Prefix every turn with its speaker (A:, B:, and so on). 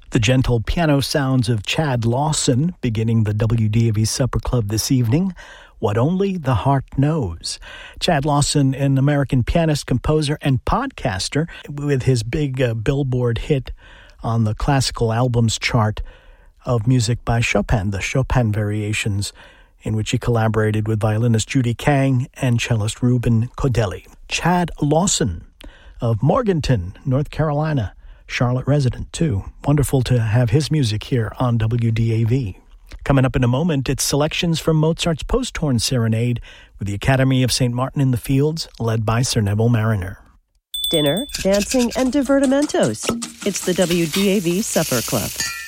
A: The gentle piano sounds of Chad Lawson beginning the WDAV Supper Club this evening. What Only the Heart Knows. Chad Lawson, an American pianist, composer, and podcaster, with his big Billboard hit on the classical albums chart of music by Chopin, the Chopin Variations, in which he collaborated with violinist Judy Kang and cellist Ruben Codelli. Chad Lawson of Morganton, North Carolina. Charlotte resident, too. Wonderful to have his music here on WDAV. Coming up in a moment, it's selections from Mozart's Posthorn Serenade with the Academy of St. Martin in the Fields, led by Sir Neville Mariner.
B: Dinner, dancing, and divertimentos. It's the WDAV Supper Club.